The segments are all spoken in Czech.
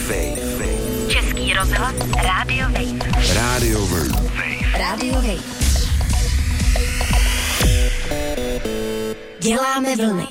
Český rozhlas Radio Wave. Radio Wave. Děláme vlny.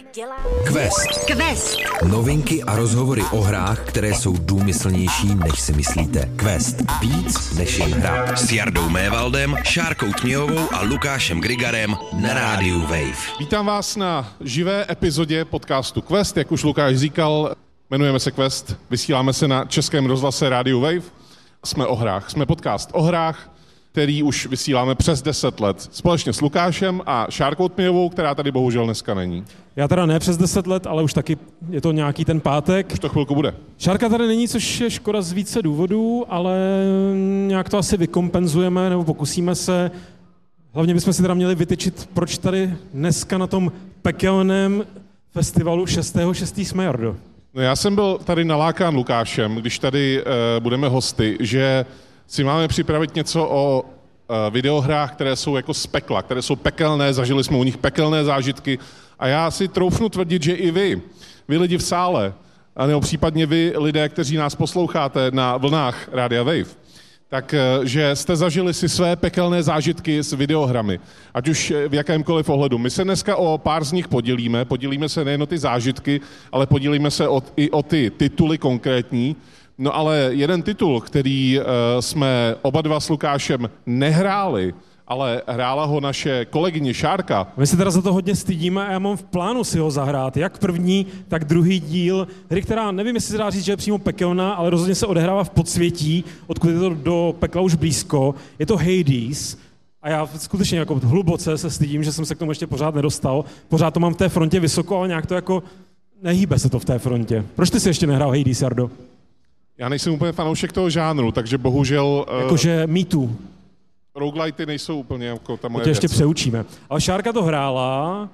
Quest. Novinky a rozhovory o hrách, které jsou důmyslnější, než si myslíte. Quest. Víc než jen hra. S Jardou Mévaldem, Šárkou Tměhovou a Lukášem Grigarem na rádiu Wave. Vítám vás na živé epizodě podcastu Quest. Jak už Lukáš říkal, jmenujeme se Quest, vysíláme se na Českém rozhlase Radio Wave. Jsme o hrách. Jsme podcast o hrách, který už vysíláme přes 10 let. Společně s Lukášem a Šárkou Tměhovou, která tady bohužel dneska není. Já teda ne přes 10 let, ale už taky je to nějaký ten pátek. Už to chvilku bude. Šárka tady není, což je škoda z více důvodů, ale nějak to asi vykompenzujeme, nebo pokusíme se. Hlavně bychom si teda měli vytyčit, proč tady dneska na tom pekelném festivalu 6.6. jsme, Jardo. No já jsem byl tady nalákán Lukášem, když tady budeme hosty, že si máme připravit něco o videohrách, které jsou jako z pekla, které jsou pekelné, zažili jsme u nich pekelné zážitky a já si troufnu tvrdit, že i vy lidi v sále, nebo případně vy lidé, kteří nás posloucháte na vlnách Rádia Wave, tak že jste zažili si své pekelné zážitky s videohrami, ať už v jakémkoliv ohledu. My se dneska o pár z nich podělíme se nejen o ty zážitky, ale podělíme se i o ty tituly konkrétní. No ale jeden titul, který jsme oba dva s Lukášem nehráli, ale hrála ho naše kolegyně Šárka. My se teda za to hodně stydíme a já mám v plánu si ho zahrát, jak první, tak druhý díl hry, která nevím, jestli se dá říct, že je přímo pekelná, ale rozhodně se odehrává v podsvětí, odkud je to do pekla už blízko. Je to Hades a já skutečně jako hluboce se stydím, že jsem se k tomu ještě pořád nedostal. Pořád to mám v té frontě vysoko, ale nějak to jako nehýbe se to v té frontě. Proč ty si ještě nehrál Hades, Jardo? Já nejsem úplně fanoušek toho žánru, takže bohužel... Jakože Me Too. Roguelity nejsou úplně jako ta moje to ještě věc. Přeučíme. Ale Šárka to hrála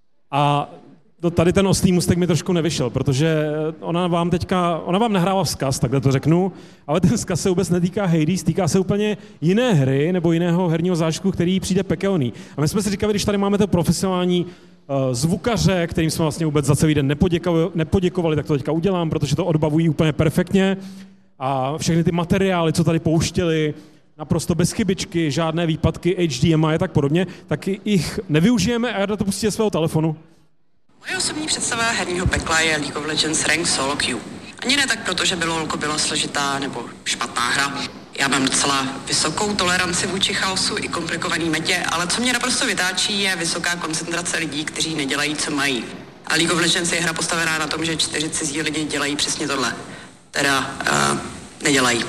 a tady ten oslý můstek mi trošku nevyšel, protože ona vám nahrála vzkaz, takhle to řeknu, ale ten vzkaz se vůbec netýká Hades, týká se úplně jiné hry nebo jiného herního zážitku, který přijde pekelný. A my jsme si říkali, když tady máme to profesionální zvukaře, kterým jsme vlastně vůbec za celý den nepoděkovali, tak to teďka udělám, protože to odbavují úplně perfektně a všechny ty materiály, co tady pouštěli, naprosto bez chybičky, žádné výpadky, HDMI a tak podobně, tak jich nevyužijeme a já to pustím ze svého telefonu. Moje osobní představa herního pekla je League of Legends Rank Solo Queue. Ani ne tak proto, že by LoLko byla složitá nebo špatná hra. Já mám docela vysokou toleranci vůči chaosu i komplikovaný metě, ale co mě naprosto vytáčí, je vysoká koncentrace lidí, kteří nedělají, co mají. A League of Legends je hra postavená na tom, že 4 cizí lidi dělají přesně tohle. Teda nedělají.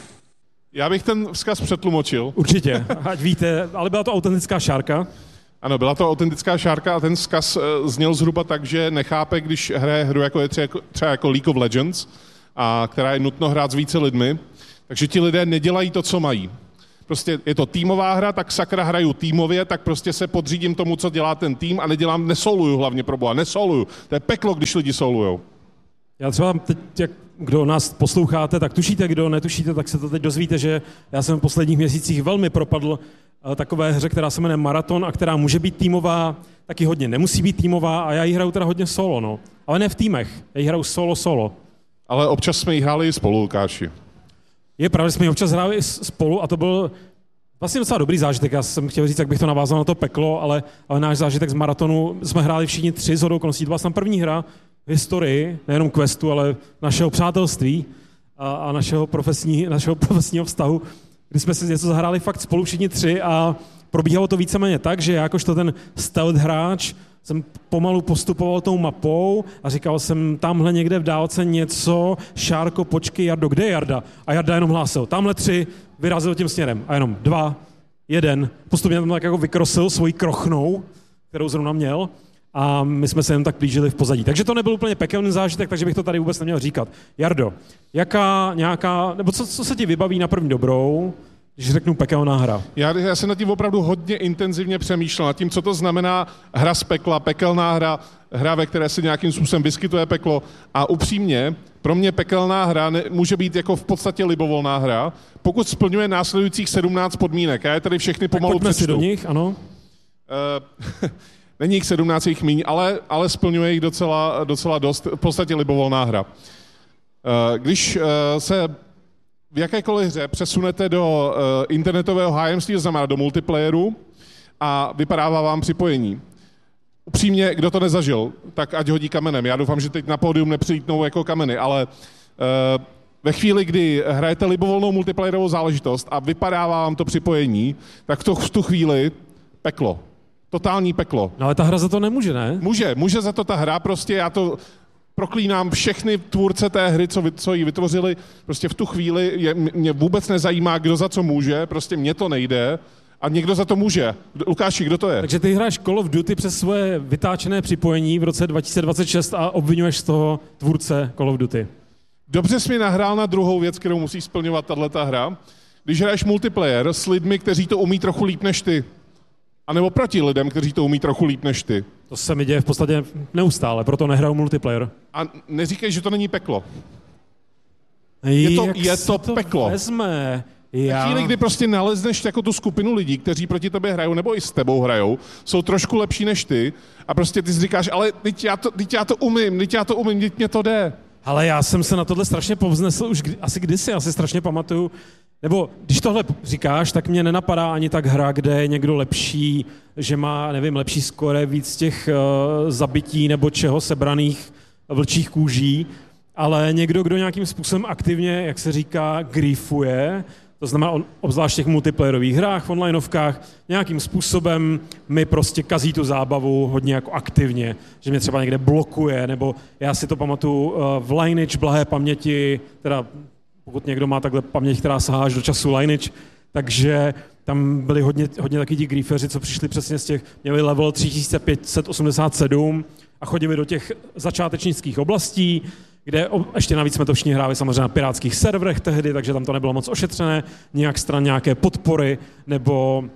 Já bych ten vzkaz přetlumočil. Určitě, ať víte, ale byla to autentická Šárka. Ano, byla to autentická Šárka a ten vzkaz zněl zhruba tak, že nechápe, když hraje hru jako je třeba jako League of Legends, a která je nutno hrát s více lidmi, takže ti lidé nedělají to, co mají. Prostě je to týmová hra, tak sakra hraju týmově, tak prostě se podřídím tomu, co dělá ten tým a nesoluju hlavně pro boha, nesoluju. To je peklo, když lidi solujou. Já třeba teď, kdo nás posloucháte, tak tušíte, kdo netušíte, tak se to teď dozvíte, že já jsem v posledních měsících velmi propadl takové hře, která se jmenuje Marathon a která může být týmová, taky hodně nemusí být týmová a já ji hraju teda hodně solo, no. Ale ne v týmech, já ji hraju solo. Ale občas jsme ji hráli i spolu, Lukáši. Je pravda, že jsme ji občas hráli i spolu a to byl vlastně docela dobrý zážitek. Já jsem chtěl říct, jak bych to navázal na to peklo, ale náš zážitek z Maratonu jsme hráli všichni 3 shodou okolností. To byla tam první hra v historii, nejenom questu, ale našeho přátelství a našeho profesního vztahu, kdy jsme si něco zahráli fakt spolu všichni 3 a probíhalo to víceméně tak, že jakožto ten stealth hráč jsem pomalu postupoval tou mapou a říkal jsem, tamhle někde v dálce něco, Šárko, počkej, Jardo, kde je Jarda? A Jarda jenom hlásil, tamhle 3, vyrazil tím směrem a jenom 2, 1, postupně tam tak jako vykrosil svojí krochnou, kterou zrovna měl a my jsme se jen tak plížili v pozadí. Takže to nebyl úplně pekelný zážitek, takže bych to tady vůbec neměl říkat. Jardo, co se ti vybaví na první dobrou, když řeknu pekelná hra? Já jsem nad tím opravdu hodně intenzivně přemýšlel, nad tím, co to znamená hra z pekla, pekelná hra, ve které se nějakým způsobem vyskytuje peklo. A upřímně, pro mě pekelná hra může být jako v podstatě libovolná hra, pokud splňuje následujících 17 podmínek. Já je tady všechny pomalu přečtu. Si do nich, ano. Není jich 17, jich míň, ale splňuje jich docela dost, v podstatě libovolná hra. Když se v jakékoliv hře přesunete do internetového hájemství, to znamená do multiplayeru, a vypadává vám připojení. Upřímně, kdo to nezažil, tak ať hodí kamenem. Já doufám, že teď na pódium nepřilítnou jako kameny, ale ve chvíli, kdy hrajete libovolnou multiplayerovou záležitost a vypadává vám to připojení, tak v tu chvíli peklo. Totální peklo. No ale ta hra za to nemůže, ne? Může za to ta hra, prostě já to proklínám všechny tvůrce té hry, co ji vytvořili, prostě v tu chvíli mě vůbec nezajímá, kdo za co může, prostě mně to nejde a někdo za to může. Lukáši, kdo to je? Takže ty hraješ Call of Duty přes svoje vytáčené připojení v roce 2026 a obvinuješ z toho tvůrce Call of Duty. Dobře jsi mi nahrál na druhou věc, kterou musí splňovat tato hra. Když hraješ multiplayer s lidmi, kteří to umí trochu líp než ty, anebo proti lidem, kteří to umí trochu líp než ty. To se mi děje v podstatě neustále, proto nehraju multiplayer. A neříkej, že to není peklo. Je to peklo. Vezme. V chvíli, kdy prostě nalezneš jako tu skupinu lidí, kteří proti tobě hrajou, nebo i s tebou hrajou, jsou trošku lepší než ty a prostě ty si říkáš, ale teď já to umím, teď mě to jde. Ale já jsem se na tohle strašně povznesl už asi kdysi, já si strašně pamatuju, nebo když tohle říkáš, tak mě nenapadá ani tak hra, kde je někdo lepší, že má, nevím, lepší skore, víc těch zabití nebo čeho sebraných vlčích kůží, ale někdo, kdo nějakým způsobem aktivně, jak se říká, griefuje, to znamená obzvlášť v těch multiplayerových hrách, v onlineovkách, nějakým způsobem mi prostě kazí tu zábavu hodně jako aktivně, že mě třeba někde blokuje, nebo já si to pamatuju v Lineage blahé paměti, teda pokud někdo má takhle paměť, která sahá až do času Lineage, takže tam byli hodně taky ti griefeři, co přišli přesně z těch, měli level 3587 a chodili do těch začátečnických oblastí, kde ještě navíc jsme to všichni hráli samozřejmě na pirátských serverech tehdy, takže tam to nebylo moc ošetřené, nějak stran nějaké podpory nebo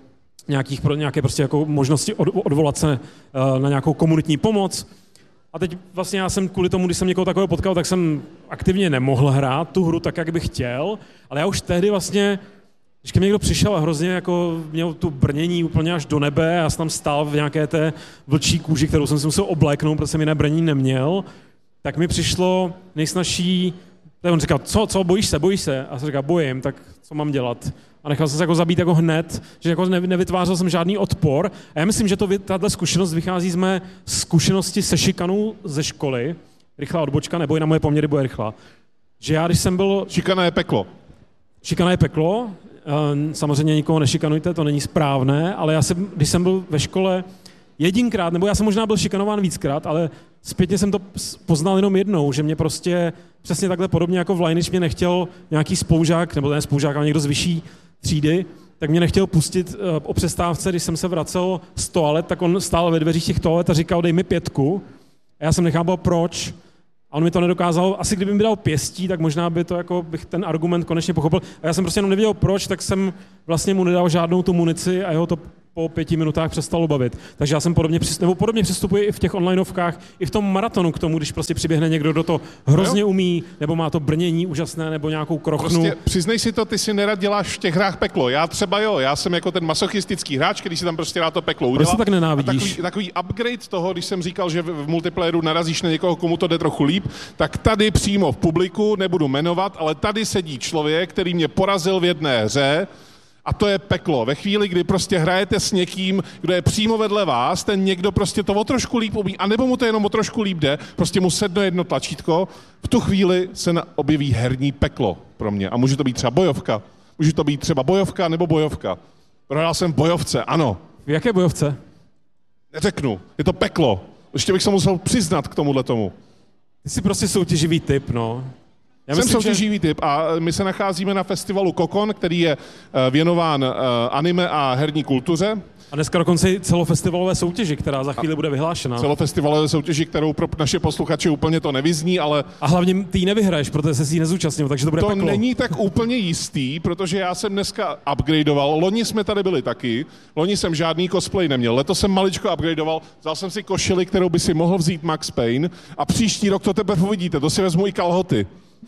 nějaké prostě jako možnosti odvolat se na nějakou komunitní pomoc. A teď vlastně já jsem kvůli tomu, když jsem někoho takového potkal, tak jsem aktivně nemohl hrát tu hru tak, jak bych chtěl, ale já už tehdy vlastně, když ke mně někdo přišel a hrozně jako měl tu brnění úplně až do nebe, já jsem tam stál v nějaké té vlčí kůži, kterou jsem si musel obléknout, protože jsem jiné brnění neměl, tak mi přišlo nejsnažší, tak on říkal, co, bojíš se? A jsem říkal, bojím, tak co mám dělat? A nechal jsem se jako zabít jako hned, že jako nevytvářel jsem žádný odpor. A já myslím, že tato zkušenost vychází z mé zkušenosti se šikanou ze školy, rychlá odbočka, nebo i na moje poměry bude rychlá. Že já, když jsem byl... Šikana je peklo. Šikana je peklo, samozřejmě nikoho nešikanujte, to není správné, ale když jsem byl ve škole jedinkrát, nebo já jsem možná byl šikanován víckrát, ale zpětně jsem to poznal jenom jednou, že mě prostě přesně takhle podobně jako v Lineage mě nechtěl nějaký spolužák, nebo ne spolužák, ale někdo z vyšší třídy, tak mě nechtěl pustit o přestávce, když jsem se vracel z toalet, tak on stál ve dveřích těch toalet a říkal, dej mi 5. A já jsem nechápal proč. A on mi to nedokázal, asi kdyby mi dal pěstí, tak možná by to jako bych ten argument konečně pochopil. A já jsem prostě jenom nevěděl proč, tak jsem vlastně mu nedal žádnou tu munici a jeho to po 5 minutách přestalo bavit. Takže já jsem podobně přistupuji i v těch onlineovkách, i v tom maratonu k tomu, když prostě přiběhne někdo, kdo to hrozně umí, nebo má to brnění úžasné, nebo nějakou krochnu. Prostě přiznej si to, ty si nerad děláš v těch hrách peklo. Já třeba já jsem jako ten masochistický hráč, který si tam prostě rád to peklo udělá. Proč to tak nenávidíš? Takový upgrade toho, když jsem říkal, že v multiplayeru narazíš na někoho, komu to jde trochu líp, tak tady přímo v publiku, nebudu jmenovat, ale tady sedí člověk, který mě porazil v jedné hře. A to je peklo. Ve chvíli, kdy prostě hrajete s někým, kdo je přímo vedle vás, ten někdo prostě to o trošku líp umí, anebo mu to jenom o trošku líp jde, prostě mu sedne jedno tlačítko, v tu chvíli se objeví herní peklo pro mě. A může to být třeba bojovka. Může to být třeba bojovka nebo bojovka. Prohrál jsem v bojovce, ano. V jaké bojovce? Neřeknu. Je to peklo. Ještě bych se musel přiznat k tomuhle tomu. Ty jsi prostě soutěživý typ, no. Jsem soutěživý typ a my se nacházíme na festivalu Kokon, který je věnován anime a herní kultuře. A dneska dokonce i celofestivalové soutěži, která za chvíli bude vyhlášena. Celofestivalové soutěži, kterou pro naše posluchače úplně to nevyzní, ale... A hlavně ty ji nevyhraješ, protože se si ji nezúčastnil, takže to bude peklo. To není tak úplně jistý, protože já jsem dneska upgradeoval. Loni jsme tady byli taky. Loni jsem žádný cosplay neměl. Letos jsem maličko upgradeoval. Vzal jsem si košili, kterou by si mohl vzít Max Payne. A příští rok to teprve uvidíte. To si vezmu i kalhoty.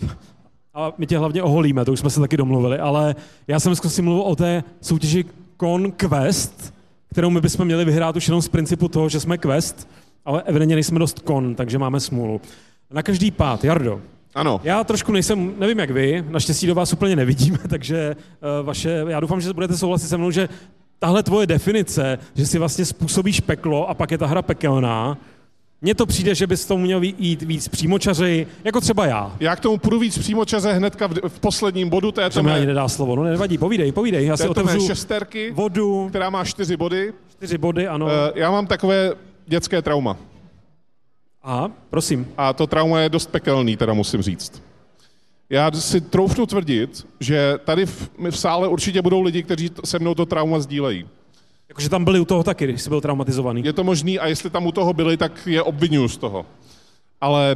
A my tě hlavně oholíme, to už jsme se taky domluvili, ale já jsem si mluvil o té soutěži Conquest, kterou my bychom měli vyhrát už jenom z principu toho, že jsme Quest, ale evidentně nejsme dost Con, takže máme smůlu. Na každý pád, Jardo, Ano. Já trošku nevím jak vy, naštěstí do vás úplně nevidíme, takže já doufám, že budete souhlasit se mnou, že tahle tvoje definice, že si vlastně způsobíš peklo a pak je ta hra pekelná, mně to přijde, že bys tomu měl jít víc přímočaři, jako třeba já. Já k tomu půjdu víc přímočaře hnedka v posledním bodu této mé... nedá slovo, no nevadí, povídej. Já si otevřu šesterky, vodu. Která má 4 body. 4 body, ano. Já mám takové dětské trauma. Aha, prosím. A to trauma je dost pekelný, teda musím říct. Já si troufnu tvrdit, že tady v sále určitě budou lidi, kteří se mnou to trauma sdílejí. Jakože tam byli u toho taky, když jsi byl traumatizovaný. Je to možný a jestli tam u toho byli, tak je obvinuju z toho. Ale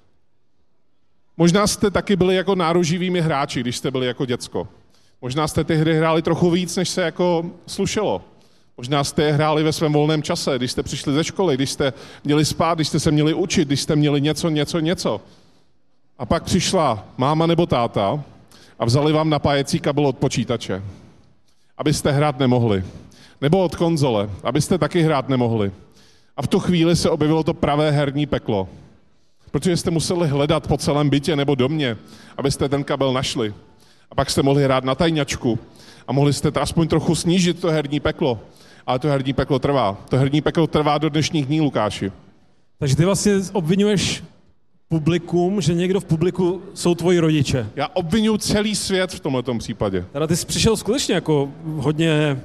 možná jste taky byli jako náruživými hráči, když jste byli jako děcko. Možná jste ty hry hráli trochu víc, než se jako slušelo. Možná jste je hráli ve svém volném čase, když jste přišli ze školy, když jste měli spát, když jste se měli učit, když jste měli něco. A pak přišla máma nebo táta a vzali vám napájecí kabel od počítače, abyste hrát nemohli. Nebo od konzole, abyste taky hrát nemohli. A v tu chvíli se objevilo to pravé herní peklo. Protože jste museli hledat po celém bytě nebo domě, abyste ten kabel našli. A pak jste mohli hrát na tajňačku a mohli jste aspoň trochu snížit to herní peklo. Ale to herní peklo trvá. To herní peklo trvá do dnešních dní, Lukáši. Takže ty vlastně obvinuješ publikum, že někdo v publiku jsou tvoji rodiče. Já obvinuju celý svět v tomhletom případě. Teda ty jsi přišel skutečně jako hodně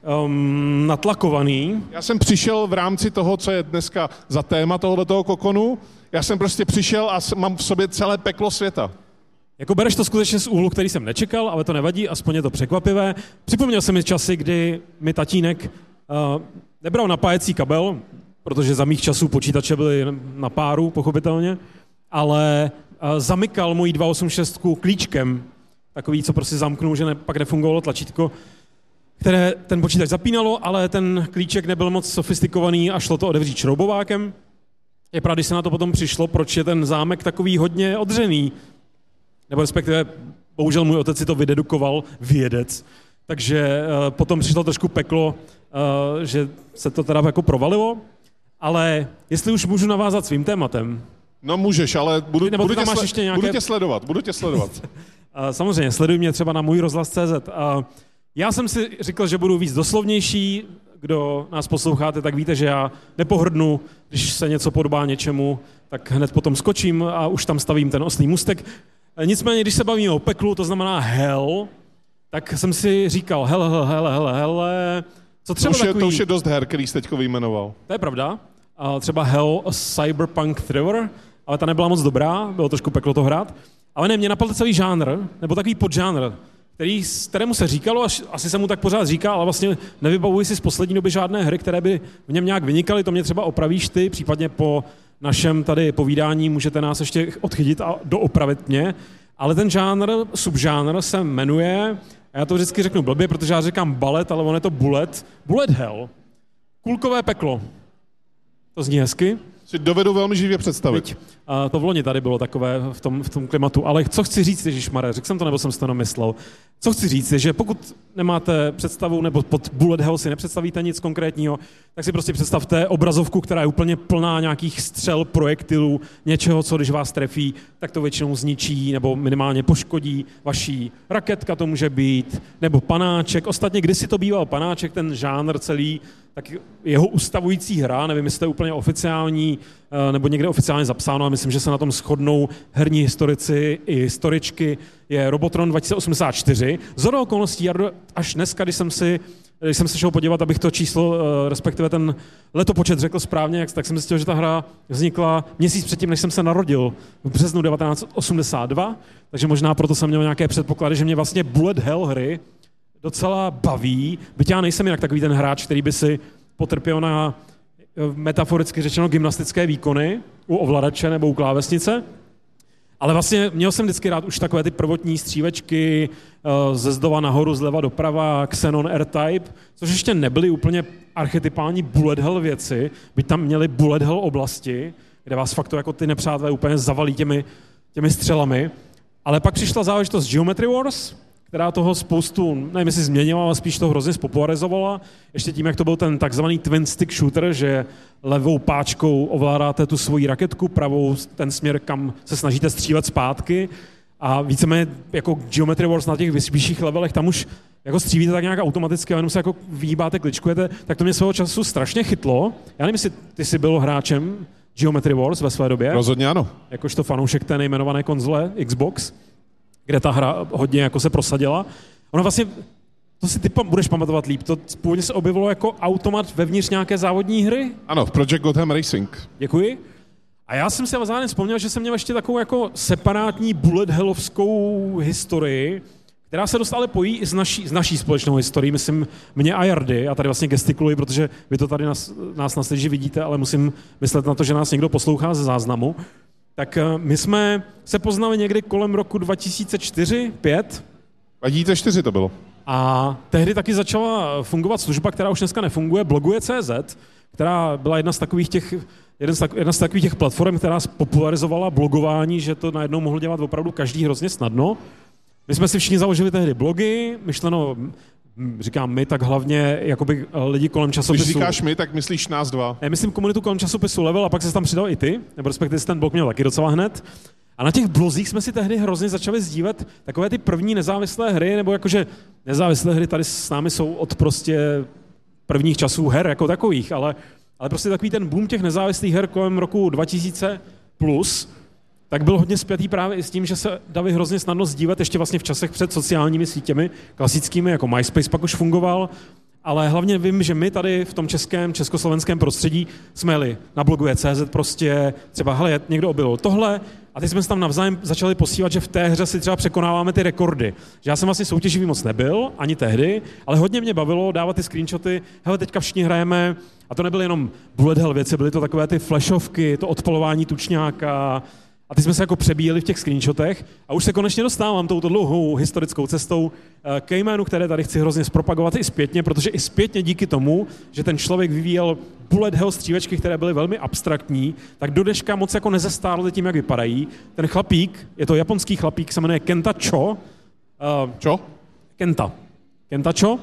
natlakovaný. Já jsem přišel v rámci toho, co je dneska za téma tohoto kokonu. Já jsem prostě přišel a mám v sobě celé peklo světa. Jako bereš to skutečně z úhlu, který jsem nečekal, ale to nevadí, aspoň je to překvapivé. Připomněl jsem mi časy, kdy mi tatínek nebral napájecí kabel, protože za mých časů počítače byly na páru, pochopitelně, ale zamykal moji 286 klíčkem, takový, co prostě zamknul, že pak nefungovalo tlačítko, které ten počítač zapínalo, ale ten klíček nebyl moc sofistikovaný a šlo to otevřít šroubovákem. Je pravda, když se na to potom přišlo, proč je ten zámek takový hodně odřený. Nebo respektive, bohužel můj otec si to vydedukoval, vědec. Takže potom přišlo trošku peklo, že se to teda jako provalilo. Ale jestli už můžu navázat svým tématem. No můžeš, ale budu tě sledovat. Samozřejmě, sleduj mě třeba na můj rozhlas.cz. Já jsem si říkal, že budu víc doslovnější. Kdo nás posloucháte, tak víte, že já nepohrdnu, když se něco podobá něčemu, tak hned potom skočím a už tam stavím ten oslý můstek. Nicméně, když se bavíme o peklu, to znamená hell, tak jsem si říkal, hele, co třeba takový... To už je dost her, který jsi teďko vyjmenoval. To je pravda. Třeba Hell, Cyberpunk Thriller, ale ta nebyla moc dobrá, bylo trošku peklo to hrát. Ale ne, mě napadl celý žánr, nebo takový podžánr, kterému se říkalo, asi se mu tak pořád říká, ale vlastně nevybavuji si z poslední doby žádné hry, které by v něm nějak vynikaly, to mě třeba opravíš ty, případně po našem tady povídání můžete nás ještě odchytit a doopravit mě, ale ten subžánr se jmenuje, a já to vždycky řeknu blbě, protože já říkám ballet, ale on je to bullet hell. Kulkové peklo. To zní hezky. Si dovedu velmi živě představit. To v loni tady bylo takové v tom klimatu. Ale co chci říct, ježišmaré, řekl jsem to, nebo jsem si to namyslel. Co chci říct, je, že pokud nemáte představu, nebo pod bullet hell si nepředstavíte nic konkrétního, tak si prostě představte obrazovku, která je úplně plná nějakých střel, projektilů, něčeho, co když vás trefí, tak to většinou zničí, nebo minimálně poškodí vaší raketka, to může být, nebo panáček. Ostatně, kdysi to býval panáček, ten žánr celý, tak jeho ustavující hra, nevím, jestli to je úplně oficiální, nebo někde oficiálně zapsáno, a myslím, že se na tom shodnou herní historici i historičky, je Robotron 2084. Shodou okolností, až dneska, když jsem se šel podívat, abych to číslo, respektive ten letopočet řekl správně, tak jsem zjistil, že ta hra vznikla měsíc předtím, než jsem se narodil, v březnu 1982, takže možná proto jsem měl nějaké předpoklady, že mě vlastně bullet hell hry docela baví, byť já nejsem jinak takový ten hráč, který by si potrpěl na metaforicky řečeno gymnastické výkony u ovladače nebo u klávesnice, ale vlastně měl jsem vždycky rád už takové ty prvotní střívečky ze zdova nahoru, zleva doprava, Xenon R-Type, což ještě nebyly úplně archetypální bullet hell věci, byť tam měli bullet hell oblasti, kde vás fakt to jako ty nepřátelé úplně zavalí těmi střelami. Ale pak přišla záležitost Geometry Wars, která toho spoustu, nevím, jestli změnila, ale spíš to hrozně spopularizovala. Ještě tím, jak to byl ten takzvaný twin stick shooter, že levou páčkou ovládáte tu svoji raketku, pravou ten směr, kam se snažíte střílet zpátky. A víceméně jako Geometry Wars na těch vyšších levelech, tam už jako střílíte tak nějak automaticky a jenom se jako vyhýbáte, kličkujete, tak to mě svého času strašně chytlo. Já nevím, jestli ty jsi byl hráčem Geometry Wars ve své době. Rozhodně ano. Jakožto fanoušek té nejmenované konzole Xbox, kde ta hra hodně jako se prosadila. Ono vlastně, to si ty budeš pamatovat líp, to původně se objevilo jako automat vevnitř nějaké závodní hry? Ano, v Project Gotham Racing. Děkuji. A já jsem si ale zároveň vzpomněl, že jsem měl ještě takovou jako separátní bullet hellovskou historii, která se dost ale pojí i s naší společnou historií, myslím mě a Jardy. Já tady vlastně gestikuluji, protože vy to tady nás na stage vidíte, ale musím myslet na to, že nás někdo poslouchá ze záznamu. Tak my jsme se poznali někdy kolem roku 2004-2005. 2004 to bylo. A tehdy taky začala fungovat služba, která už dneska nefunguje, Bloguje.cz, která byla jedna z takových těch platform, která popularizovala blogování, že to najednou mohl dělat opravdu každý hrozně snadno. My jsme si všichni založili tehdy blogy, myšleno, říkám my, tak hlavně jakoby lidi kolem časopisu. Když říkáš my, tak myslíš nás dva. Já myslím komunitu kolem časopisu Level a pak se tam přidal i ty, nebo respektive ten blog měl taky docela hned. A na těch blozích jsme si tehdy hrozně začali sdílet takové ty první nezávislé hry, nebo jakože nezávislé hry tady s námi jsou od prostě prvních časů her jako takových, ale prostě takový ten boom těch nezávislých her kolem roku 2000 plus, tak byl hodně spjatý právě i s tím, že se dali hrozně snadno sdílet ještě vlastně v časech před sociálními sítěmi, klasickými, jako MySpace pak už fungoval, ale hlavně vím, že my tady v tom československém prostředí jsme jeli na Bloguje.cz prostě třeba, hele, někdo objevil tohle a teď jsme se tam navzájem začali posílat, že v té hře si třeba překonáváme ty rekordy. Že já jsem vlastně soutěživý moc nebyl, ani tehdy, ale hodně mě bavilo dávat ty screenshoty, hele, teďka všichni hrajeme, a to nebyly jenom bullet hell věci, byly to takové ty flashovky, to odpalování tučňáka. A ty jsme se jako přebíjeli v těch screenshotech a už se konečně dostávám touto dlouhou historickou cestou k jménu, které tady chci hrozně zpropagovat i zpětně, protože i zpětně díky tomu, že ten člověk vyvíjel bullet hell střílečky, které byly velmi abstraktní, tak do dneška moc jako nezestárly tím, jak vypadají. Ten chlapík, je to japonský chlapík, se jmenuje Kenta Cho. Kenta Cho.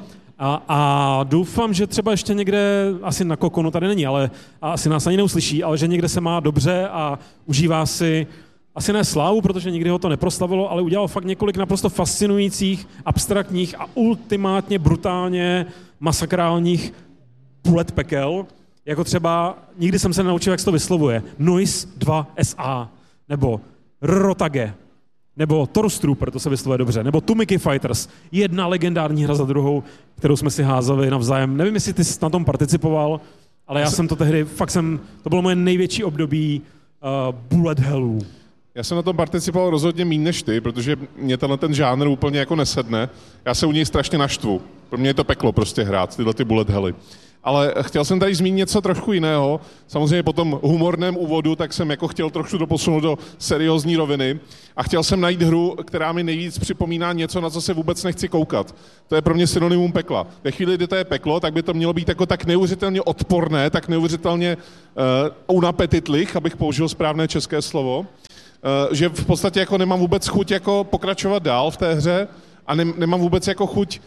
A doufám, že třeba ještě někde, asi na Kokonu tady není, ale asi nás ani neuslyší, ale že někde se má dobře a užívá si, asi ne slávu, protože nikdy ho to neproslavilo, ale udělal fakt několik naprosto fascinujících, abstraktních a ultimátně brutálně masakrálních bullet pekel, jako třeba, nikdy jsem se nenaučil, jak se to vyslovuje, Noise 2 SA, nebo Rotage, nebo Torstrooper, to se vyslovuje dobře, nebo Tumiki Fighters, jedna legendární hra za druhou, kterou jsme si házeli navzájem. Nevím, jestli ty jsi na tom participoval, ale já jsem to tehdy, to bylo moje největší období bullet hellů. Já jsem na tom participoval rozhodně méně než ty, protože mě ten žánr úplně jako nesedne. Já se u něj strašně naštvu. Pro mě je to peklo prostě hrát, tyhle ty bullet helly. Ale chtěl jsem tady zmínit něco trochu jiného. Samozřejmě po tom humorném úvodu, tak jsem jako chtěl trošku to posunout do seriózní roviny a chtěl jsem najít hru, která mi nejvíc připomíná něco, na co se vůbec nechci koukat. To je pro mě synonymum pekla. Ve chvíli, kdy to je peklo, tak by to mělo být jako tak neuvěřitelně odporné, tak neuvěřitelně unapetitlich, abych použil správné české slovo, že v podstatě jako nemám vůbec chuť jako pokračovat dál v té hře a nemám vůbec jako chuť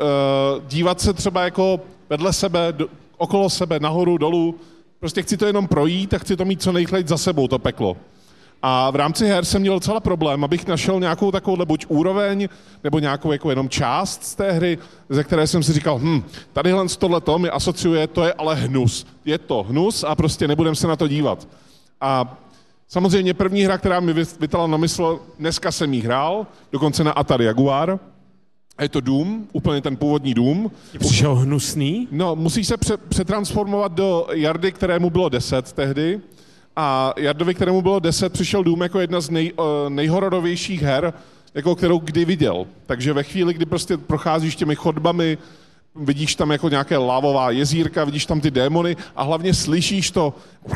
dívat se třeba jako vedle sebe, okolo sebe, nahoru, dolů. Prostě chci to jenom projít a chci to mít co nejrychleji za sebou, to peklo. A v rámci her jsem měl docela problém, abych našel nějakou takovouhle buď úroveň, nebo nějakou jako jenom část z té hry, ze které jsem si říkal, tadyhle tohleto mi asociuje, to je ale hnus. Je to hnus a prostě nebudem se na to dívat. A samozřejmě první hra, která mi vytala na mysl, dneska jsem jí hrál, dokonce na Atari Jaguar. A je to Doom, úplně ten původní Doom. Přišel hnusný? No, musíš se přetransformovat do Jardy, kterému bylo 10 tehdy. A Jardovi, kterému bylo 10, přišel Doom jako jedna z nejhororovějších her, jako kterou kdy viděl. Takže ve chvíli, kdy prostě procházíš těmi chodbami, vidíš tam jako nějaké lávová jezírka, vidíš tam ty démony a hlavně slyšíš to,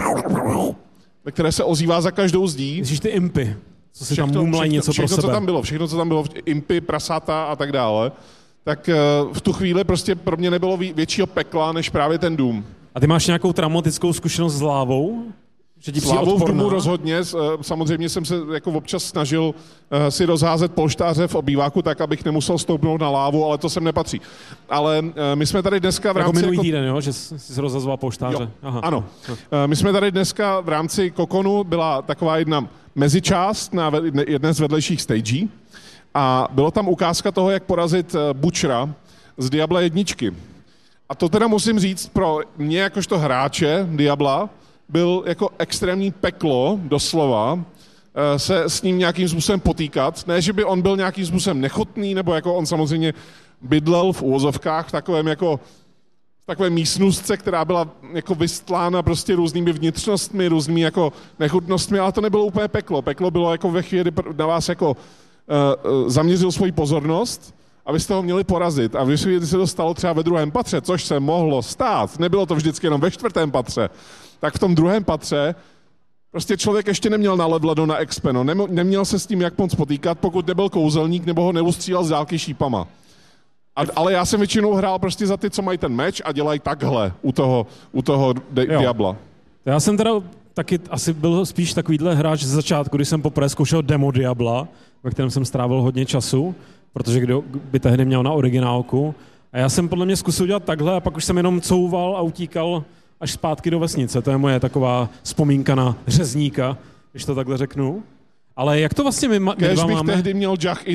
ve které se ozývá za každou zdí. Slyšíš ty impy. Co si tam mumlají něco pro sebe. Všechno, co tam bylo, impy, prasata a tak dále, tak v tu chvíli prostě pro mě nebylo většího pekla, než právě ten Doom. A ty máš nějakou traumatickou zkušenost s lávou? Slávou v domu rozhodně. Samozřejmě jsem se jako občas snažil si rozházet polštáře v obýváku tak, abych nemusel stoupnout na lávu, ale to sem nepatří. Ale my jsme tady dneska v rámci... Jako minulý týden, jo? Že jsi rozhazoval polštáře. Aha. Ano. My jsme tady dneska v rámci Kokonu, byla taková jedna mezičást na jedné z vedlejších stagí a bylo tam ukázka toho, jak porazit Butchera z Diabla 1. A to teda musím říct pro mě jakožto hráče Diabla, byl jako extrémní peklo, doslova, se s ním nějakým způsobem potýkat. Ne, že by on byl nějakým způsobem nechutný, nebo jako on samozřejmě bydlel v uvozovkách v takové místnostce, která byla jako vystlána prostě různými vnitřnostmi, různými jako nechutnostmi, ale to nebylo úplně peklo. Peklo bylo jako ve chvíli, na vás jako zaměřil svoji pozornost, abyste ho měli porazit. A když se to stalo třeba ve 2. patře, což se mohlo stát, nebylo to vždycky jenom ve 4. patře, tak v tom 2. patře prostě člověk ještě neměl nalevleno na expeno, neměl se s tím jak moc potýkat, pokud nebyl kouzelník nebo ho neustřílel z dálky šípama. Ale já jsem většinou hrál prostě za ty, co mají ten meč a dělají takhle u toho Diabla. Já jsem teda taky asi byl spíš takovýhle hráč ze začátku, když jsem poprvé zkoušel demo Diabla, ve kterém jsem strávil hodně času, protože kdo by tehdy měl na originálku. A já jsem podle mě zkusil dělat takhle a pak už jsem jenom couval a utíkal až zpátky do vesnice. To je moje taková vzpomínka na řezníka, když to takhle řeknu. Ale jak to vlastně my dva máme? Kéž bych tehdy měl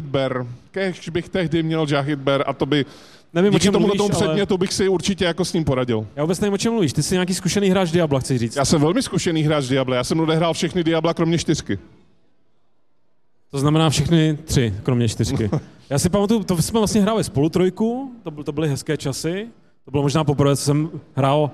Jah Idber a to by... Nevím, díky tomu předmětu bych si určitě jako s ním poradil. Já vůbec nevím, o čem mluvíš. Ty jsi nějaký zkušený hráč Diabla, chci říct. Já jsem velmi zkušený hráč Diabla. Já jsem odehrál všechny Diabla kromě 4. To znamená všechny 3, kromě 4. Já si pamatuju, to jsme vlastně hráli spolu 3, to byly hezké časy. To bylo možná poprvé, co jsem hrál,